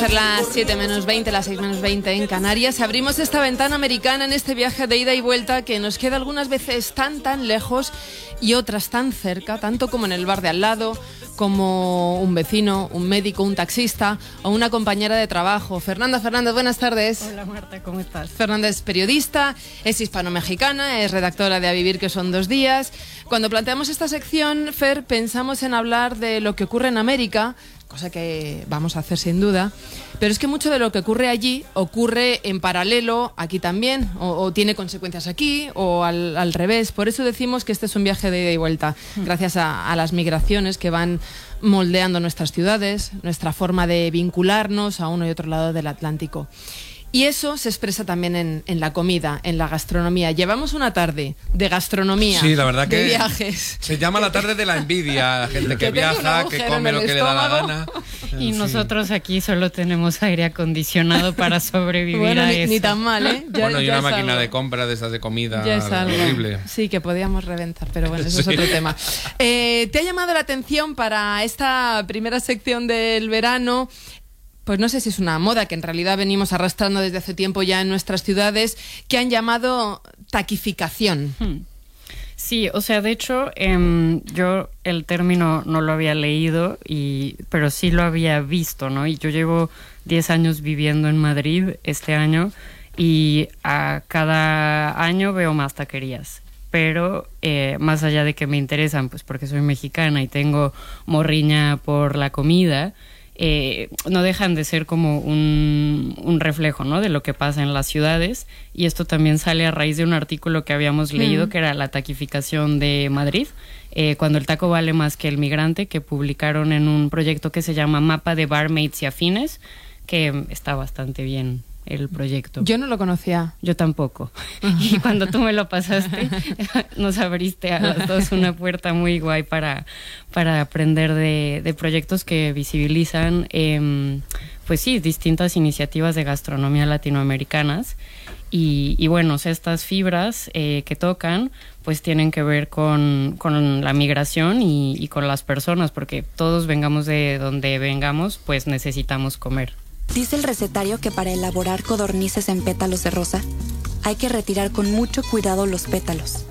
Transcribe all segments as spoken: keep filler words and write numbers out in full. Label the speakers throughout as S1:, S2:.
S1: Las siete menos veinte, las seis menos veinte en Canarias. Abrimos esta ventana americana en este viaje de ida y vuelta que nos queda algunas veces tan tan lejos y otras tan cerca, tanto como en el bar de al lado, como un vecino, un médico, un taxista o una compañera de trabajo. Fernanda Fernández, buenas tardes.
S2: Hola Marta, ¿cómo estás?
S1: Fernanda es periodista, es hispano-mexicana, es redactora de A Vivir que son dos días. Cuando planteamos esta sección, Fer, pensamos en hablar de lo que ocurre en América, cosa que vamos a hacer sin duda, pero es que mucho de lo que ocurre allí ocurre en paralelo aquí también, o, o tiene consecuencias aquí, o al, al revés. Por eso decimos que este es un viaje de ida y vuelta, gracias a, a las migraciones que van moldeando nuestras ciudades, nuestra forma de vincularnos a uno y otro lado del Atlántico. Y eso se expresa también en, en la comida, en la gastronomía. Llevamos una tarde de gastronomía,
S3: sí, la verdad
S1: de
S3: que
S1: viajes.
S3: Se llama la tarde de la envidia, gente que, que viaja, que come lo que le da la gana.
S2: Y nosotros aquí solo tenemos aire acondicionado para sobrevivir
S1: bueno,
S2: a
S1: ni,
S2: eso.
S1: Ni tan mal, ¿eh? Ya,
S3: bueno, y
S1: ya
S3: una máquina
S1: algo.
S3: de compra de esas de comida
S1: ya es algo.
S3: horrible.
S1: Sí, que podíamos reventar, pero bueno, eso
S3: sí.
S1: es otro tema. Eh, ¿Te ha llamado la atención para esta primera sección del verano? Pues no sé si es una moda que en realidad venimos arrastrando desde hace tiempo ya en nuestras ciudades, que han llamado taquificación.
S2: Hmm. Sí, o sea, de hecho, eh, yo el término no lo había leído, y, pero sí lo había visto, ¿no? Y yo llevo diez años viviendo en Madrid este año y a cada año veo más taquerías. Pero eh, más allá de que me interesan, pues porque soy mexicana y tengo morriña por la comida, Eh, no dejan de ser como un, un reflejo, ¿no?, de lo que pasa en las ciudades, y esto también sale a raíz de un artículo que habíamos leído, mm. que era la taquificación de Madrid, eh, cuando el taco vale más que el migrante, que publicaron en un proyecto que se llama Mapa de Barmaids y Afines, que está bastante bien el proyecto.
S1: Yo no lo conocía.
S2: Yo tampoco. Y cuando tú me lo pasaste, nos abriste a las dos una puerta muy guay para, para aprender de, de proyectos que visibilizan, eh, pues sí, distintas iniciativas de gastronomía latinoamericanas. Y, y bueno, o sea, estas fibras eh, que tocan, pues tienen que ver con, con la migración y, y con las personas, porque todos vengamos de donde vengamos, pues necesitamos comer.
S4: Dice el recetario que para elaborar codornices en pétalos de rosa hay que retirar con mucho cuidado los pétalos.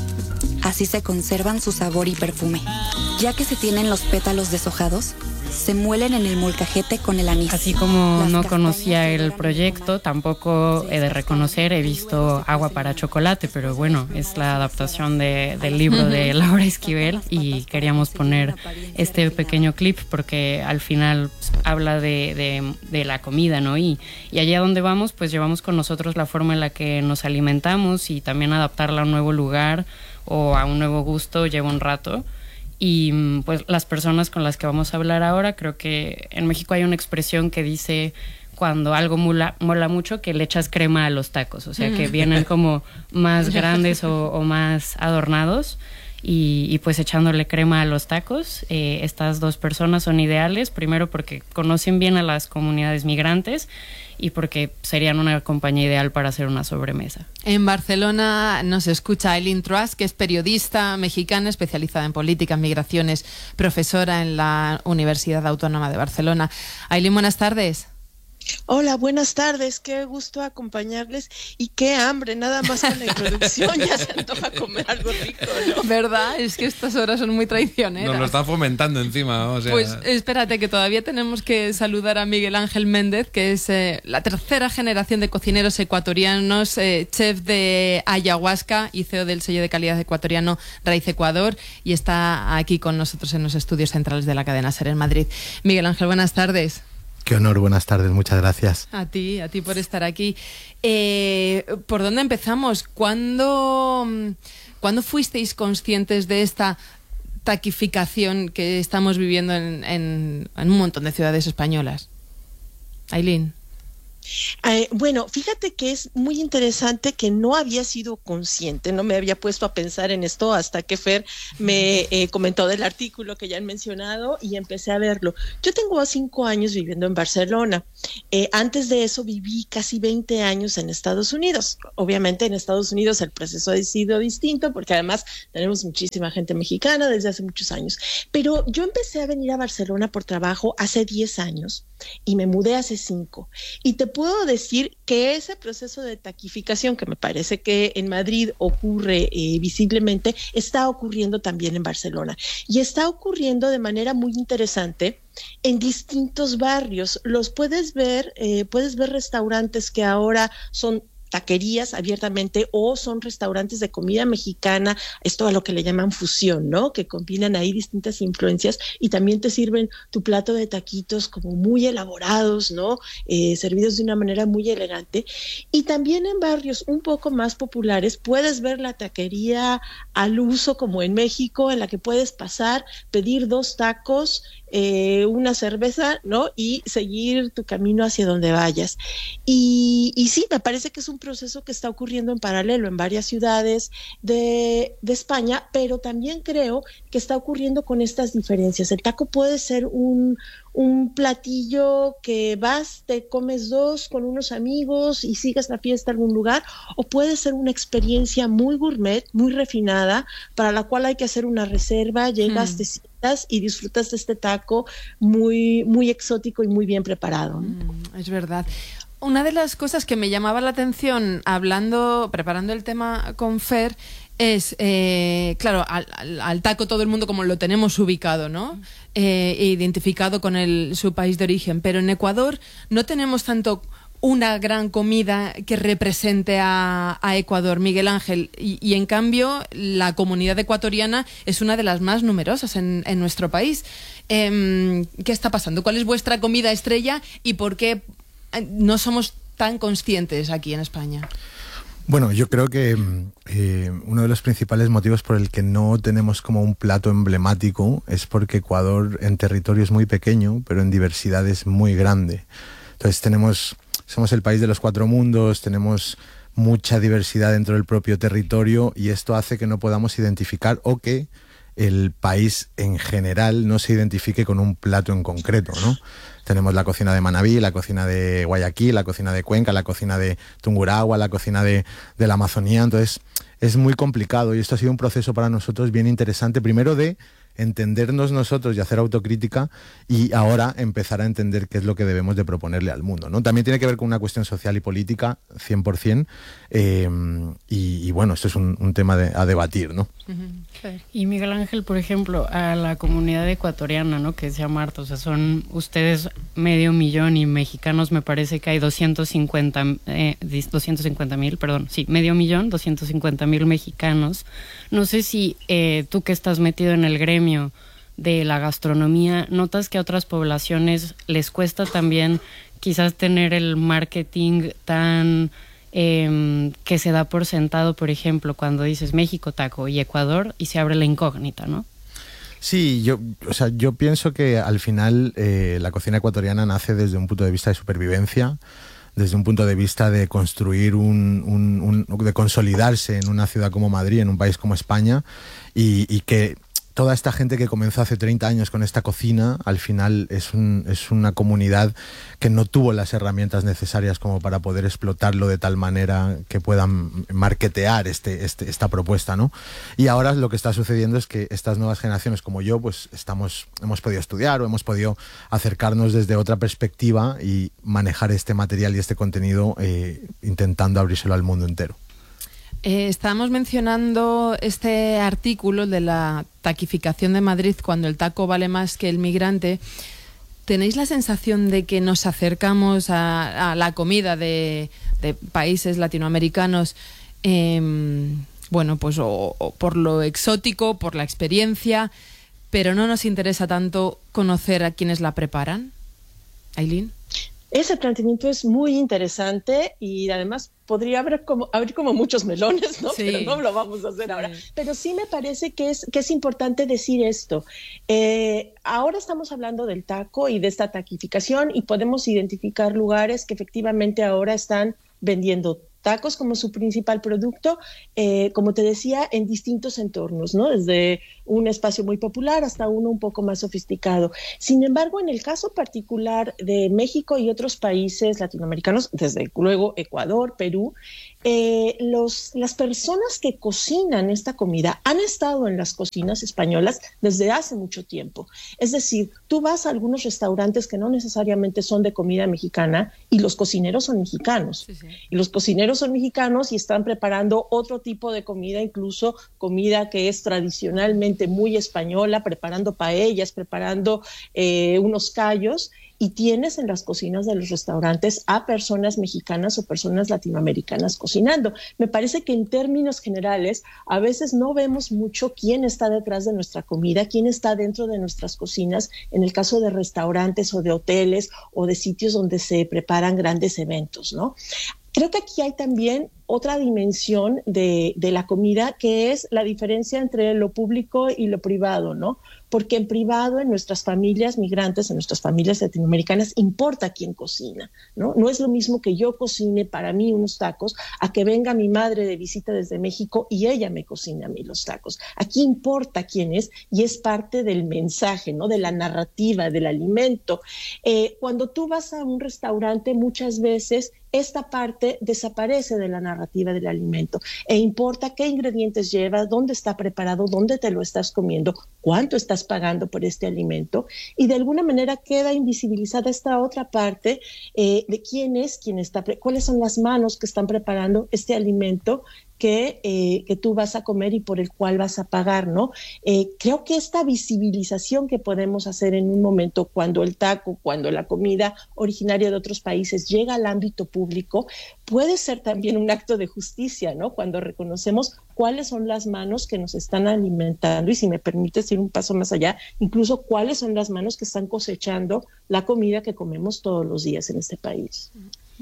S4: Así se conservan su sabor y perfume. Ya que se tienen los pétalos deshojados, se muelen en el molcajete con el anís.
S2: Así como no conocía el proyecto, tampoco he de reconocer, he visto Agua para Chocolate, pero bueno, es la adaptación de, del libro de Laura Esquivel, y queríamos poner este pequeño clip porque al final habla de, de, de la comida, ¿no? Y, y allá donde vamos, pues llevamos con nosotros la forma en la que nos alimentamos, y también adaptarla a un nuevo lugar o a un nuevo gusto lleva un rato. Y pues las personas con las que vamos a hablar ahora, creo que en México hay una expresión que dice cuando algo mola, mola mucho, que le echas crema a los tacos, o sea, que vienen como más grandes o, o más adornados, y, y pues echándole crema a los tacos. Eh, estas dos personas son ideales, primero porque conocen bien a las comunidades migrantes y porque serían una compañía ideal para hacer una sobremesa.
S1: En Barcelona nos escucha Aileen Truas, que es periodista mexicana especializada en política, en migraciones, profesora en la Universidad Autónoma de Barcelona. Aileen, buenas tardes.
S5: Hola, buenas tardes, qué gusto acompañarles y qué hambre, nada más con la introducción ya se antoja comer algo rico, ¿no?
S1: ¿Verdad? Es que estas horas son muy traicioneras.
S3: Nos lo están fomentando encima, o sea...
S1: Pues espérate, que todavía tenemos que saludar a Miguel Ángel Méndez, que es eh, la tercera generación de cocineros ecuatorianos, eh, chef de ayahuasca y C E O del sello de calidad ecuatoriano Raíz Ecuador, y está aquí con nosotros en los estudios centrales de la cadena SER en Madrid. Miguel Ángel, buenas tardes.
S6: Qué honor, buenas tardes, muchas gracias.
S1: A ti, a ti por estar aquí. Eh, ¿Por dónde empezamos? ¿Cuándo, ¿Cuándo fuisteis conscientes de esta taquificación que estamos viviendo en, en, en un montón de ciudades españolas? Aileen.
S5: Eh, bueno, fíjate que es muy interesante que no había sido consciente, no me había puesto a pensar en esto hasta que Fer me eh, comentó del artículo que ya han mencionado y empecé a verlo. Yo tengo cinco años viviendo en Barcelona. Eh, antes de eso viví casi veinte años en Estados Unidos. Obviamente en Estados Unidos el proceso ha sido distinto porque además tenemos muchísima gente mexicana desde hace muchos años. Pero yo empecé a venir a Barcelona por trabajo hace diez años y me mudé hace cinco. Y te puedo decir que ese proceso de taquificación, que me parece que en Madrid ocurre eh, visiblemente, está ocurriendo también en Barcelona. Y está ocurriendo de manera muy interesante en distintos barrios. Los puedes ver, eh, puedes ver restaurantes que ahora son taquerías abiertamente o son restaurantes de comida mexicana, esto a lo que le llaman fusión, ¿no? Que combinan ahí distintas influencias y también te sirven tu plato de taquitos como muy elaborados, ¿no? Eh, servidos de una manera muy elegante. Y también en barrios un poco más populares puedes ver la taquería al uso como en México, en la que puedes pasar, pedir dos tacos, eh, una cerveza, ¿no? Y seguir tu camino hacia donde vayas. Y, y sí, me parece que es un proceso que está ocurriendo en paralelo en varias ciudades de, de España, pero también creo que está ocurriendo con estas diferencias. El taco puede ser un, un platillo que vas, te comes dos con unos amigos y sigues la fiesta a algún lugar, o puede ser una experiencia muy gourmet, muy refinada, para la cual hay que hacer una reserva, llegas, hmm. te sientas y disfrutas de este taco muy, muy exótico y muy bien preparado.
S1: Mm, es verdad. Una de las cosas que me llamaba la atención hablando, preparando el tema con Fer, es, eh, claro, al, al, al taco todo el mundo como lo tenemos ubicado, ¿no? Eh, identificado con el, su país de origen, pero en Ecuador no tenemos tanto una gran comida que represente a, a Ecuador, Miguel Ángel, y, y en cambio la comunidad ecuatoriana es una de las más numerosas en, en nuestro país. Eh, ¿Qué está pasando? ¿Cuál es vuestra comida estrella y por qué no somos tan conscientes aquí en España?
S6: Bueno, yo creo que eh, uno de los principales motivos por el que no tenemos como un plato emblemático es porque Ecuador en territorio es muy pequeño, pero en diversidad es muy grande. Entonces tenemos, somos el país de los cuatro mundos, tenemos mucha diversidad dentro del propio territorio y esto hace que no podamos identificar o que el país en general no se identifique con un plato en concreto, ¿no? Tenemos la cocina de Manabí, la cocina de Guayaquil, la cocina de Cuenca, la cocina de Tungurahua, la cocina de, de la Amazonía. Entonces es muy complicado y esto ha sido un proceso para nosotros bien interesante. Primero de entendernos nosotros y hacer autocrítica y ahora empezar a entender qué es lo que debemos de proponerle al mundo, ¿no? También tiene que ver con una cuestión social y política, cien por ciento, eh, y, y bueno, esto es un, un tema de, a debatir, ¿no?
S2: Y Miguel Ángel, por ejemplo, a la comunidad ecuatoriana, ¿no? Que decía Marta, o sea, son ustedes medio millón y mexicanos me parece que hay doscientos cincuenta mil, perdón, sí, medio millón, doscientos cincuenta mil mexicanos. No sé si eh, tú que estás metido en el gremio de la gastronomía, notas que a otras poblaciones les cuesta también quizás tener el marketing tan eh, que se da por sentado, por ejemplo, cuando dices México taco y Ecuador y se abre la incógnita, ¿no?
S6: Sí, yo, o sea, yo pienso que al final eh, la cocina ecuatoriana nace desde un punto de vista de supervivencia, desde un punto de vista de construir un, un, un de consolidarse en una ciudad como Madrid, en un país como España, y, y que toda esta gente que comenzó hace treinta años con esta cocina, al final es, un, es una comunidad que no tuvo las herramientas necesarias como para poder explotarlo de tal manera que puedan marketear este, este, esta propuesta, ¿no? Y ahora lo que está sucediendo es que estas nuevas generaciones como yo, pues estamos, hemos podido estudiar o hemos podido acercarnos desde otra perspectiva y manejar este material y este contenido eh, intentando abrírselo al mundo entero.
S1: Eh, estábamos mencionando este artículo de la taquificación de Madrid, cuando el taco vale más que el migrante. ¿Tenéis la sensación de que nos acercamos a, a la comida de, de países latinoamericanos, eh, bueno, pues o, o por lo exótico, por la experiencia, pero no nos interesa tanto conocer a quienes la preparan? ¿Ailín?
S5: Ese planteamiento es muy interesante y además podría haber como, abrir como muchos melones, ¿no? Sí. Pero no lo vamos a hacer sí. ahora. Pero sí me parece que es, que es importante decir esto. Eh, ahora estamos hablando del taco y de esta taquificación y podemos identificar lugares que efectivamente ahora están vendiendo tacos como su principal producto, eh, como te decía, en distintos entornos, ¿no? Desde un espacio muy popular hasta uno un poco más sofisticado. Sin embargo, en el caso particular de México y otros países latinoamericanos, desde luego Ecuador, Perú, eh, los, las personas que cocinan esta comida han estado en las cocinas españolas desde hace mucho tiempo. Es decir, tú vas a algunos restaurantes que no necesariamente son de comida mexicana y los cocineros son mexicanos. Sí, sí. Y los cocineros son mexicanos y están preparando otro tipo de comida, incluso comida que es tradicionalmente muy española, preparando paellas, preparando eh, unos callos, y tienes en las cocinas de los restaurantes a personas mexicanas o personas latinoamericanas cocinando. Me parece que en términos generales a veces no vemos mucho quién está detrás de nuestra comida, quién está dentro de nuestras cocinas, en el caso de restaurantes o de hoteles o de sitios donde se preparan grandes eventos, ¿no? Creo que aquí hay también otra dimensión de, de la comida, que es la diferencia entre lo público y lo privado, ¿no? Porque en privado, en nuestras familias migrantes, en nuestras familias latinoamericanas, importa quién cocina, ¿no? No es lo mismo que yo cocine para mí unos tacos a que venga mi madre de visita desde México y ella me cocina a mí los tacos. Aquí importa quién es y es parte del mensaje, ¿no? De la narrativa, del alimento. Eh, cuando tú vas a un restaurante, muchas veces esta parte desaparece de la narrativa del alimento e importa qué ingredientes lleva, dónde está preparado, dónde te lo estás comiendo, cuánto estás pagando por este alimento, y de alguna manera queda invisibilizada esta otra parte eh, de quién es, quién está, cuáles son las manos que están preparando este alimento que, eh, que tú vas a comer y por el cual vas a pagar, ¿no? Eh, creo que esta visibilización que podemos hacer en un momento cuando el taco, cuando la comida originaria de otros países llega al ámbito público, puede ser también un acto de justicia, ¿no? Cuando reconocemos cuáles son las manos que nos están alimentando y, si me permites ir un paso más allá, incluso cuáles son las manos que están cosechando la comida que comemos todos los días en este país.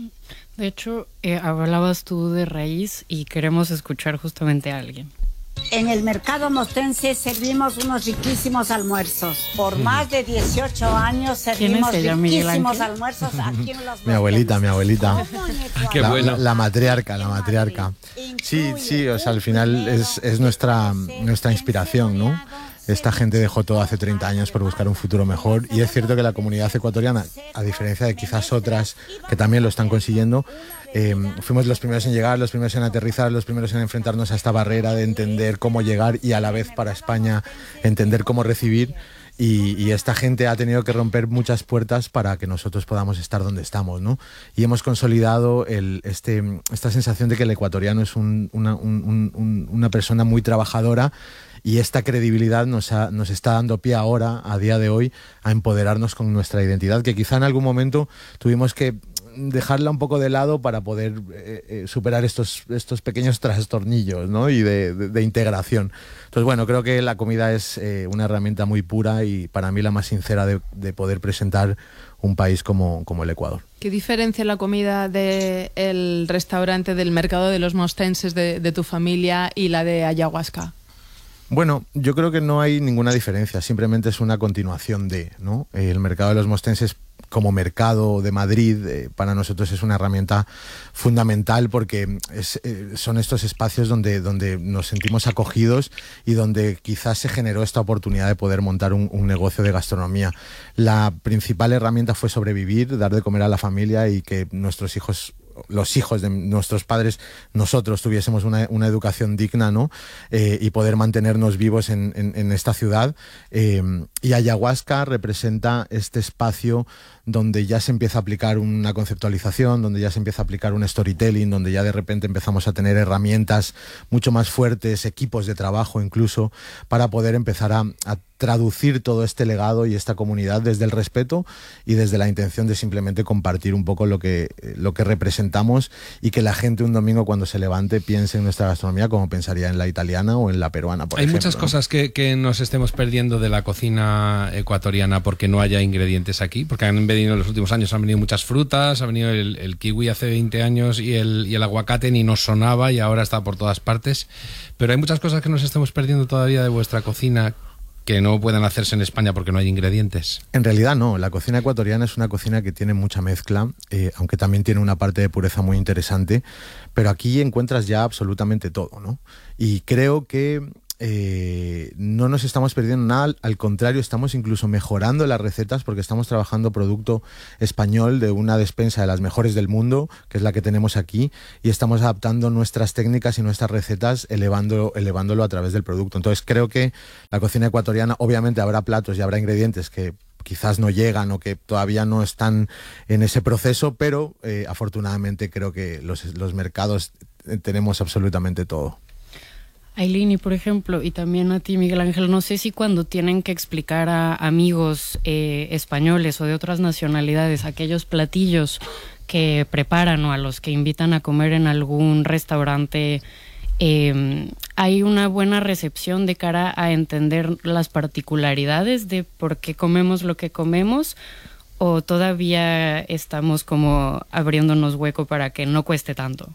S2: De hecho, eh, hablabas tú de raíz y queremos escuchar justamente a alguien.
S7: En el mercado mostense servimos unos riquísimos almuerzos. Por más de dieciocho años servimos riquísimos almuerzos aquí en los
S6: Mi abuelita, mi abuelita.
S3: Qué
S6: la,
S3: bueno.
S6: la, la matriarca, la matriarca. Sí, sí, o sea, al final es, es nuestra, nuestra inspiración, ¿no? Esta gente dejó todo hace treinta años por buscar un futuro mejor, y es cierto que la comunidad ecuatoriana, a diferencia de quizás otras que también lo están consiguiendo, eh, fuimos los primeros en llegar, los primeros en aterrizar, los primeros en enfrentarnos a esta barrera de entender cómo llegar y a la vez para España entender cómo recibir. Y, y esta gente ha tenido que romper muchas puertas para que nosotros podamos estar donde estamos, ¿no? Y hemos consolidado el, este, esta sensación de que el ecuatoriano es un, una, un, un, una persona muy trabajadora, y esta credibilidad nos, ha, nos está dando pie ahora, a día de hoy, a empoderarnos con nuestra identidad, que quizá en algún momento tuvimos que dejarla un poco de lado para poder eh, eh, superar estos, estos pequeños trastornillos, ¿no? Y de, de, de integración. Entonces, bueno, creo que la comida es eh, una herramienta muy pura y para mí la más sincera de, de poder presentar un país como, como el Ecuador.
S1: ¿Qué diferencia la comida del restaurante del mercado de los mostenses de, de tu familia y la de Ayahuasca?
S6: Bueno, yo creo que no hay ninguna diferencia, simplemente es una continuación de, ¿no? El mercado de los mostenses como mercado de Madrid eh, para nosotros es una herramienta fundamental porque es, eh, son estos espacios donde, donde nos sentimos acogidos y donde quizás se generó esta oportunidad de poder montar un, un negocio de gastronomía. La principal herramienta fue sobrevivir, dar de comer a la familia y que nuestros hijos, los hijos de nuestros padres, nosotros tuviésemos una, una educación digna, ¿no? Eh, y poder mantenernos vivos en, en, en esta ciudad. Eh, y Ayahuasca representa este espacio donde ya se empieza a aplicar una conceptualización, donde ya se empieza a aplicar un storytelling, donde ya de repente empezamos a tener herramientas mucho más fuertes, equipos de trabajo incluso, para poder empezar a, a traducir todo este legado y esta comunidad desde el respeto y desde la intención de simplemente compartir un poco lo que, lo que representamos y que la gente un domingo cuando se levante piense en nuestra gastronomía como pensaría en la italiana o en la peruana, por
S3: Hay
S6: ejemplo,
S3: muchas
S6: ¿no?
S3: cosas que, que nos estemos perdiendo de la cocina ecuatoriana porque no haya ingredientes aquí, porque han venido en los últimos años. Han venido muchas frutas, ha venido el, el kiwi hace veinte años y el, y el aguacate ni nos sonaba y ahora está por todas partes. Pero hay muchas cosas que nos estamos perdiendo todavía de vuestra cocina que no pueden hacerse en España porque no hay ingredientes.
S6: En realidad no, la cocina ecuatoriana es una cocina que tiene mucha mezcla, eh, aunque también tiene una parte de pureza muy interesante, pero aquí encuentras ya absolutamente todo, ¿no? Y creo que eh, no nos estamos perdiendo nada, al contrario, estamos incluso mejorando las recetas porque estamos trabajando producto español de una despensa de las mejores del mundo, que es la que tenemos aquí, y estamos adaptando nuestras técnicas y nuestras recetas elevando, elevándolo a través del producto. Entonces creo que la cocina ecuatoriana, obviamente habrá platos y habrá ingredientes que quizás no llegan o que todavía no están en ese proceso, pero eh, afortunadamente creo que los, los mercados tenemos absolutamente todo.
S2: Ailín, y por ejemplo, y también a ti, Miguel Ángel, no sé si cuando tienen que explicar a amigos eh, españoles o de otras nacionalidades aquellos platillos que preparan o a los que invitan a comer en algún restaurante, eh, hay una buena recepción de cara a entender las particularidades de por qué comemos lo que comemos, o todavía estamos como abriéndonos hueco para que no cueste tanto.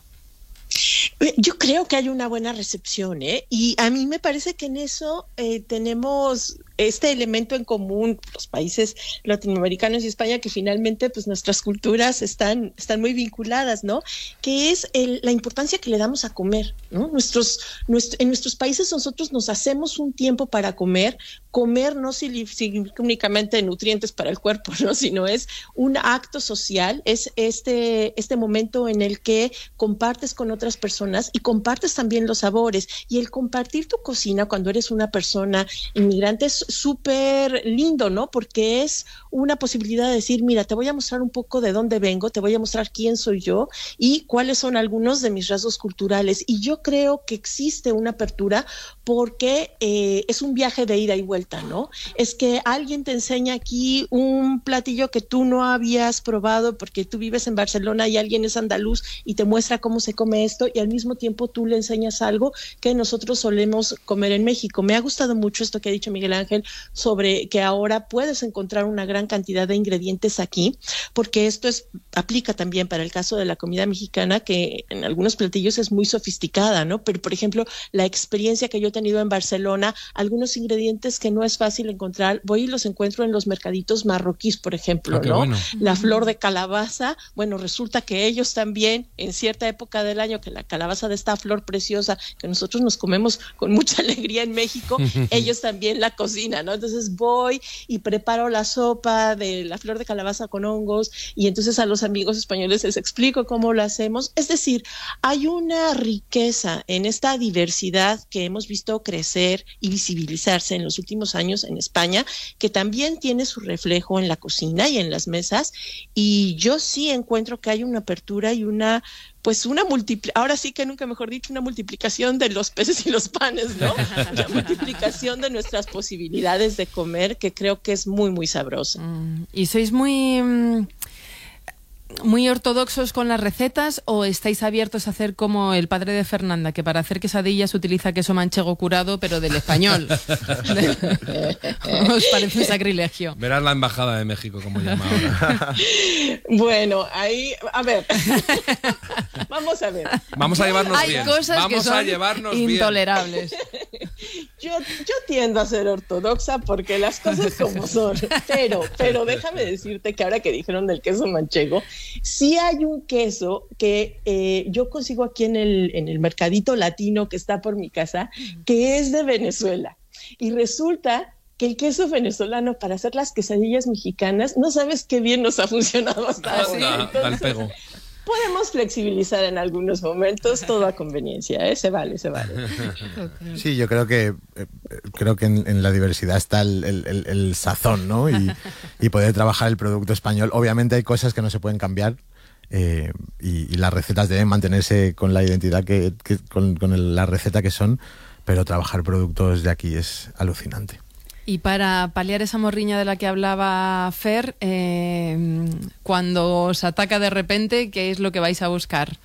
S5: Yo creo que hay una buena recepción, ¿eh? Y a mí me parece que en eso eh, tenemos este elemento en común, los países latinoamericanos y España, que finalmente pues nuestras culturas están, están muy vinculadas, ¿no? Que es el, la importancia que le damos a comer, ¿no? Nuestros, nuestro, en nuestros países nosotros nos hacemos un tiempo para comer. Comer no significa únicamente nutrientes para el cuerpo, ¿no? Sino es un acto social, es este, este momento en el que compartes con otras personas y compartes también los sabores. Y el compartir tu cocina cuando eres una persona inmigrante es súper lindo, ¿no? Porque es una posibilidad de decir, mira, te voy a mostrar un poco de dónde vengo, te voy a mostrar quién soy yo y cuáles son algunos de mis rasgos culturales. Y yo creo que existe una apertura porque eh, es un viaje de ida y vuelta, ¿no? Es que alguien te enseña aquí un platillo que tú no habías probado porque tú vives en Barcelona y alguien es andaluz y te muestra cómo se come esto, y al mismo tiempo tú le enseñas algo que nosotros solemos comer en México. Me ha gustado mucho esto que ha dicho Miguel Ángel sobre que ahora puedes encontrar una gran cantidad de ingredientes aquí, porque esto es aplica también para el caso de la comida mexicana, que en algunos platillos es muy sofisticada, ¿no? Pero, por ejemplo, la experiencia que yo he tenido en Barcelona, algunos ingredientes que no es fácil encontrar, voy y los encuentro en los mercaditos marroquíes, por ejemplo,
S3: ah,
S5: ¿no?
S3: Bueno.
S5: La flor de calabaza, bueno, resulta que ellos también, en cierta época del año, que la calabaza de esta flor preciosa, que nosotros nos comemos con mucha alegría en México, ellos también la cocinan, ¿no? Entonces voy y preparo la sopa de la flor de calabaza con hongos, y entonces a los amigos españoles les explico cómo lo hacemos. Es decir, hay una riqueza en esta diversidad que hemos visto crecer y visibilizarse en los últimos años en España, que también tiene su reflejo en la cocina y en las mesas, y yo sí encuentro que hay una apertura y una pues una multiplicación, ahora sí que nunca mejor dicho, una multiplicación de los peces y los panes, ¿no? Una multiplicación de nuestras posibilidades de comer, que creo que es muy, muy sabrosa.
S1: Mm, ¿y sois muy, muy ortodoxos con las recetas o estáis abiertos a hacer como el padre de Fernanda, que para hacer quesadillas utiliza queso manchego curado, pero del español? ¿Os parece un sacrilegio?
S3: Verás la embajada de México como llama ahora.
S5: Bueno, ahí, a ver, vamos a ver.
S3: Vamos a llevarnos
S1: Hay
S3: bien.
S1: cosas
S3: Vamos
S1: que son
S3: a llevarnos
S1: intolerables.
S5: Bien. Yo, yo tiendo a ser ortodoxa porque las cosas como son, pero, pero déjame decirte que ahora que dijeron del queso manchego, sí hay un queso que eh, yo consigo aquí en el, en el mercadito latino que está por mi casa, que es de Venezuela, y resulta que el queso venezolano para hacer las quesadillas mexicanas, no sabes qué bien nos ha funcionado hasta ahora.
S3: Al pego.
S5: Podemos flexibilizar en algunos momentos, todo a conveniencia, ¿eh? Se vale, se vale.
S6: Sí, yo creo que eh, creo que en, en la diversidad está el, el, el, el sazón, ¿no? Y, y poder trabajar el producto español. Obviamente hay cosas que no se pueden cambiar, eh, y, y las recetas deben mantenerse con la identidad que, que con, con el, la receta que son, pero trabajar productos de aquí es alucinante.
S1: Y para paliar esa morriña de la que hablaba Fer, eh, cuando os ataca de repente, ¿qué es lo que vais a buscar?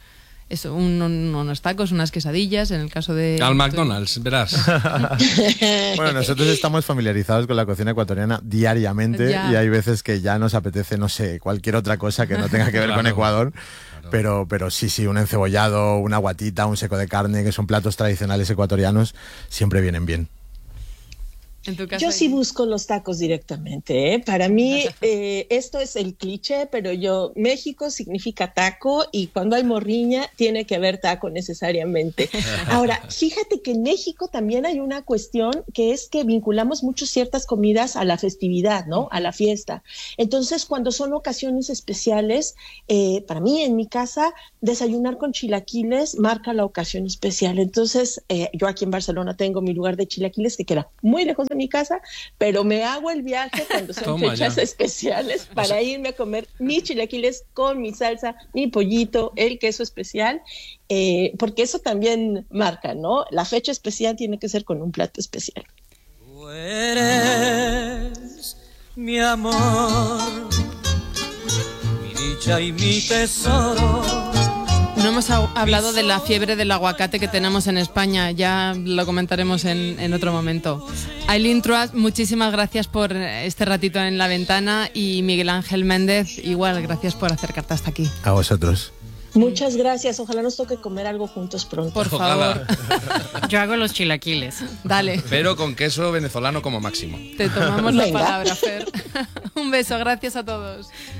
S1: eso, un, un, unos tacos, unas quesadillas, en el caso de...
S3: Al McDonald's, verás.
S6: Bueno, nosotros estamos familiarizados con la cocina ecuatoriana diariamente ya. Y hay veces que ya nos apetece, no sé, cualquier otra cosa que no tenga que ver
S3: claro.
S6: con Ecuador.
S3: Claro.
S6: Pero, pero sí, sí, un encebollado, una guatita, un seco de carne, que son platos tradicionales ecuatorianos, siempre vienen bien.
S1: ¿En tu caso?
S5: Yo sí busco los tacos directamente, ¿eh? Para mí eh, esto es el cliché, pero yo, México significa taco y cuando hay morriña tiene que haber taco necesariamente. Ahora, fíjate que en México también hay una cuestión que es que vinculamos mucho ciertas comidas a la festividad, ¿no? A la fiesta. Entonces, cuando son ocasiones especiales, eh, para mí en mi casa, desayunar con chilaquiles marca la ocasión especial. Entonces, eh, yo aquí en Barcelona tengo mi lugar de chilaquiles que queda muy lejos de mi casa, pero me hago el viaje cuando son
S3: Toma
S5: fechas
S3: ya.
S5: especiales para o sea, irme a comer mis chilaquiles con mi salsa, mi pollito, el queso especial, eh, porque eso también marca, ¿no? La fecha especial tiene que ser con un plato especial.
S8: Tú eres mi amor, mi dicha y mi tesoro.
S1: No hemos hablado de la fiebre del aguacate que tenemos en España, ya lo comentaremos en, en otro momento. Aileen Truas, muchísimas gracias por este ratito en La Ventana, y Miguel Ángel Méndez, igual, gracias por acercarte hasta aquí.
S6: A vosotros.
S5: Muchas gracias, ojalá nos toque comer algo juntos pronto.
S1: Por favor.
S2: Yo hago los chilaquiles.
S1: Dale.
S3: Pero con queso venezolano como máximo.
S1: Te tomamos la
S5: Venga.
S1: palabra, Fer. Un beso, gracias a todos.